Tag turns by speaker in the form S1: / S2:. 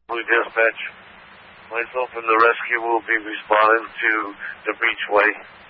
S1: Blue Dispatch. Myself and the rescue will be responding to the Beachway.